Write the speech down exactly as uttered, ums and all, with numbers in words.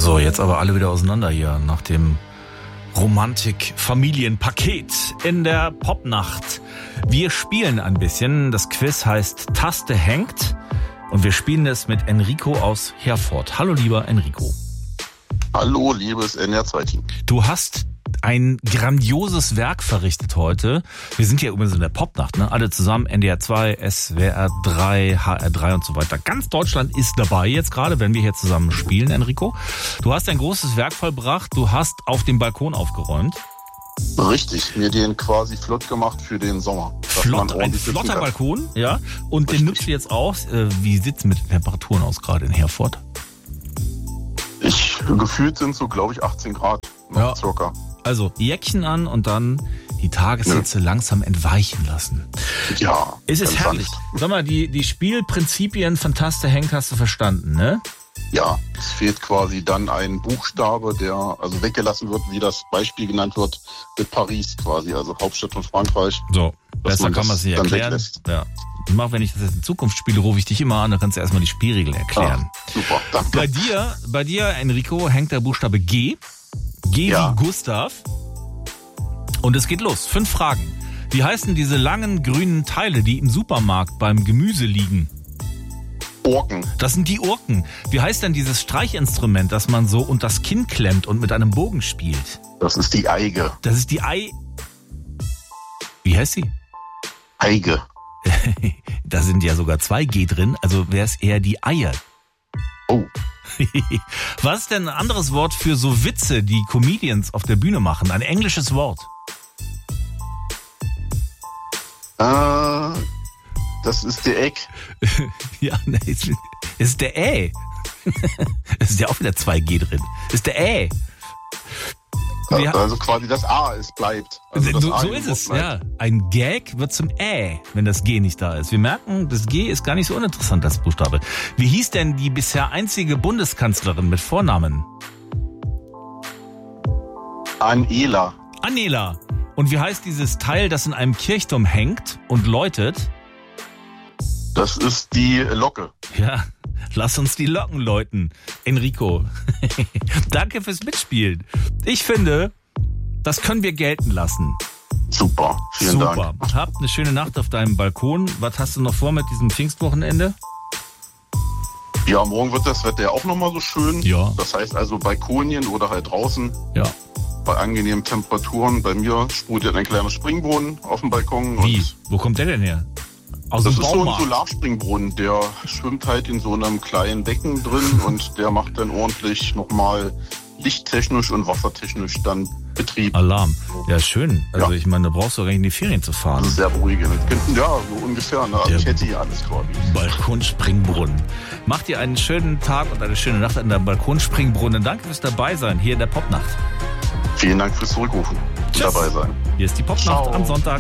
So, jetzt aber alle wieder auseinander hier nach dem Romantik-Familienpaket in der Popnacht. Wir spielen ein bisschen. Das Quiz heißt Taste hängt und wir spielen es mit Enrico aus Herford. Hallo, lieber Enrico. Hallo, liebes N R zwei Team. Du hast ein grandioses Werk verrichtet heute. Wir sind ja übrigens in der Popnacht, ne? Alle zusammen, N D R zwei, S W R drei, H R drei und so weiter. Ganz Deutschland ist dabei jetzt gerade, wenn wir hier zusammen spielen, Enrico. Du hast ein großes Werk vollbracht. Du hast auf dem Balkon aufgeräumt. Richtig, mir den quasi flott gemacht für den Sommer. Flott, ein flotter Balkon, ja. Und Richtig. Den nutzt du jetzt aus. Wie sieht's mit den Temperaturen aus gerade in Herford? Ich, gefühlt sind so, glaube ich, achtzehn Grad. Ja. Circa. Also Jäckchen an und dann die Tageshitze ja. langsam entweichen lassen. Ja. Es ist herrlich. Sag mal, die, die Spielprinzipien von Taste hängt hast du verstanden, ne? Ja, es fehlt quasi dann ein Buchstabe, der also weggelassen wird, wie das Beispiel genannt wird, mit Paris quasi, also Hauptstadt von Frankreich. So, besser kann man es nicht erklären. Ja. Ich mach, wenn ich das jetzt in Zukunft spiele, rufe ich dich immer an, dann kannst du erstmal die Spielregeln erklären. Ah, super, danke. Bei dir, bei dir, Enrico, hängt der Buchstabe G. G ja. wie Gustav. Und es geht los. Fünf Fragen. Wie heißen diese langen grünen Teile, die im Supermarkt beim Gemüse liegen? Urken. Das sind die Urken. Wie heißt denn dieses Streichinstrument, das man so unter das Kinn klemmt und mit einem Bogen spielt? Das ist die Eige. Das ist die Ei... Wie heißt sie? Eige. Da sind ja sogar zwei G drin, also wäre es eher die Eier. Oh. Was ist denn ein anderes Wort für so Witze, die Comedians auf der Bühne machen? Ein englisches Wort. Äh, das ist der Egg. Ja, ne, es ist der Ä. Es ist ja auch wieder zwei G drin. Es ist der Ä. Ja, also quasi das A, es bleibt. Also das so, A so ist es, ja. Ein Gag wird zum Ä, wenn das G nicht da ist. Wir merken, das G ist gar nicht so uninteressant als Buchstabe. Wie hieß denn die bisher einzige Bundeskanzlerin mit Vornamen? Angela. Angela. Und wie heißt dieses Teil, das in einem Kirchturm hängt und läutet? Das ist die Locke. Ja, lass uns die Locken läuten. Enrico, danke fürs Mitspielen. Ich finde, das können wir gelten lassen. Super, vielen Super. Dank. Super. Habt eine schöne Nacht auf deinem Balkon. Was hast du noch vor mit diesem Pfingstwochenende? Ja, morgen wird das Wetter ja auch nochmal so schön. Ja. Das heißt also Balkonien oder halt draußen. Ja. Bei angenehmen Temperaturen. Bei mir sprudelt ein kleiner Springbrunnen auf dem Balkon. Wie? Und Wo kommt der denn her? Aus das dem ist so ein Baumarkt. Solarspringbrunnen, der schwimmt halt in so einem kleinen Becken drin und der macht dann ordentlich nochmal lichttechnisch und wassertechnisch dann Betrieb. Alarm. Ja, schön. Also Ja. ich meine, da brauchst du gar nicht in die Ferien zu fahren. Das ist sehr beruhigend. Ja, so ungefähr. Ne? Also Der ich hätte hier alles quasi. Balkonspringbrunnen. Macht dir einen schönen Tag und eine schöne Nacht an der Balkonspringbrunnen. Danke fürs Dabeisein hier in der Popnacht. Vielen Dank fürs Zurückrufen und Tschüss. dabei sein. Hier ist die Popnacht Ciao. am Sonntag.